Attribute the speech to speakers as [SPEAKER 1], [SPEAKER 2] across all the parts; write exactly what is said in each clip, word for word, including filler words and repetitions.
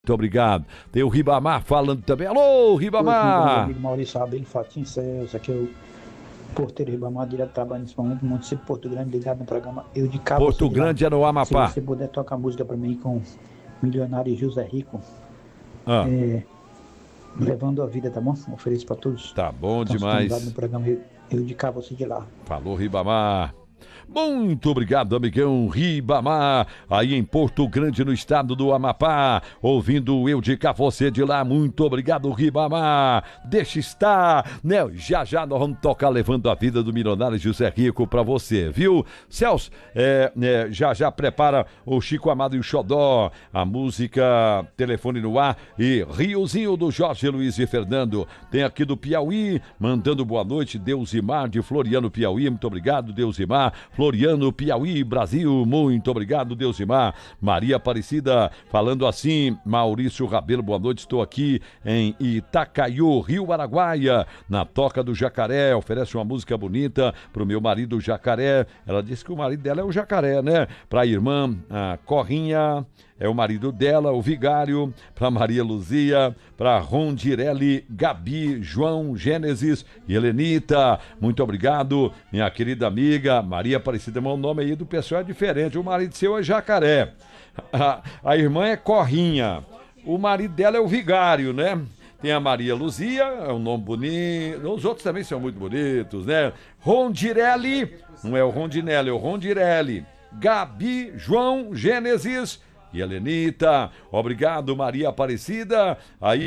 [SPEAKER 1] Muito obrigado. Tem o Ribamar falando também. Alô, Ribamar!
[SPEAKER 2] Meu amigo Maurício Rabelo, Fatinho Celso, aqui é o porteiro Ribamar, direto trabalhando nesse momento, no município de Porto Grande, ligado no programa Eu de Cabo.
[SPEAKER 1] Porto Grande é no Amapá.
[SPEAKER 2] Se você puder tocar música pra mim com Milionário José Rico,
[SPEAKER 1] ah.
[SPEAKER 2] é, levando a vida, tá bom? Ofereço pra todos.
[SPEAKER 1] Tá bom demais.
[SPEAKER 2] No programa Eu, Eu de Cabo, você de lá.
[SPEAKER 1] Falou, Ribamar. Muito obrigado, amigão Ribamar, aí em Porto Grande, no estado do Amapá, ouvindo Eu de Cá, você de lá. Muito obrigado, Ribamar. Deixa estar, né? Já já nós vamos tocar Levando a Vida do Milionário José Rico pra você, viu? Celso, é, é, já já prepara o Chico Amado e o Xodó, a música Telefone no Ar e Riozinho do Jorge Luiz e Fernando. Tem aqui do Piauí, mandando boa noite, Deusimar de Floriano, Piauí. Muito obrigado, Deusimar. Floriano, Piauí, Brasil, muito obrigado, Deusimar. Maria Aparecida falando assim, Maurício Rabelo, boa noite, estou aqui em Itacaiú, Rio Araguaia, na Toca do Jacaré, oferece uma música bonita pro meu marido Jacaré. Ela disse que o marido dela é o Jacaré, né? Pra irmã a Corrinha, é o marido dela, o Vigário, para Maria Luzia, para Rondirelli, Gabi, João, Gênesis e Helenita. Muito obrigado, minha querida amiga Maria Aparecida. O nome aí do pessoal é diferente. O marido seu é Jacaré. A, a irmã é Corrinha. O marido dela é o Vigário, né? Tem a Maria Luzia, é um nome bonito. Os outros também são muito bonitos, né? Rondirelli, não é o Rondinelli, é o Rondirelli. Gabi, João, Gênesis e Helenita, obrigado, Maria Aparecida, aí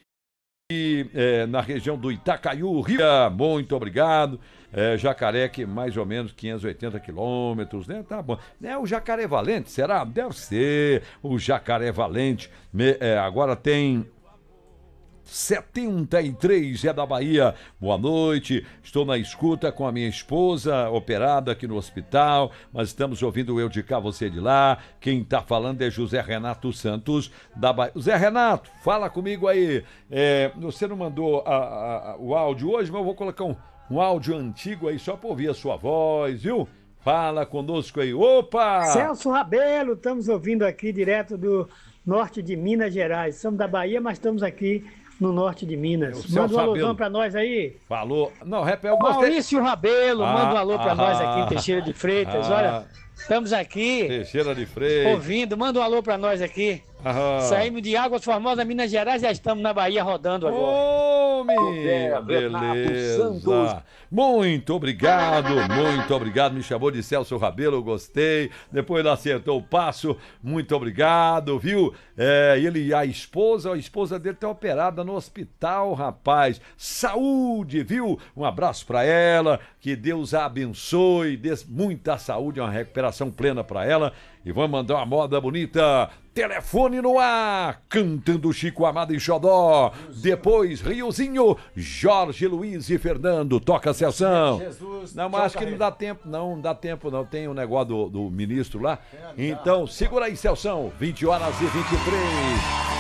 [SPEAKER 1] é, na região do Itacaiú, Rio, muito obrigado, é, Jacaré, que mais ou menos quinhentos e oitenta quilômetros, né, tá bom, é o Jacaré Valente, será? Deve ser o Jacaré Valente, Me, é, agora tem setenta e três, é da Bahia. Boa noite, estou na escuta com a minha esposa, operada aqui no hospital, mas estamos ouvindo o Eu de Cá, você de lá. Quem está falando é José Renato Santos, da Bahia. Zé Renato, fala comigo aí. É, você não mandou a, a, a, o áudio hoje, mas eu vou colocar um, um áudio antigo aí só para ouvir a sua voz, viu? Fala conosco aí. Opa!
[SPEAKER 3] Celso Rabelo, estamos ouvindo aqui direto do norte de Minas Gerais. Somos da Bahia, mas estamos aqui no norte de Minas. Manda um alôzão pra nós aí.
[SPEAKER 1] Falou. Não, rap, eu gostei.
[SPEAKER 3] Maurício Rabelo,
[SPEAKER 1] ah,
[SPEAKER 3] manda um alô pra
[SPEAKER 1] ah,
[SPEAKER 3] nós aqui em Teixeira de Freitas.
[SPEAKER 1] Ah,
[SPEAKER 3] Olha, estamos aqui.
[SPEAKER 1] Teixeira de Freitas.
[SPEAKER 3] Ouvindo, manda um alô pra nós aqui.
[SPEAKER 1] Ah.
[SPEAKER 3] Saímos de Águas Formosas, Minas Gerais, já estamos na Bahia rodando agora.
[SPEAKER 1] Homem, beleza. Muito obrigado, muito obrigado. Me chamou de Celso Rabelo, eu gostei. Depois ele acertou o passo. Muito obrigado, viu? É, ele, a esposa, a esposa dele tá operada no hospital, rapaz. Saúde, viu? Um abraço pra ela, que Deus a abençoe, dê muita saúde, uma recuperação plena pra ela. E vamos mandar uma moda bonita. Telefone no ar, cantando Chico Amado e Xodó. Depois, Riozinho, Jorge Luiz e Fernando. Toca a sessão. Jesus, não, mas acho que não dá tempo, não, não dá tempo, não. Tem o um negócio do, do ministro lá. Então, segura aí, Celção. vinte horas e vinte e três.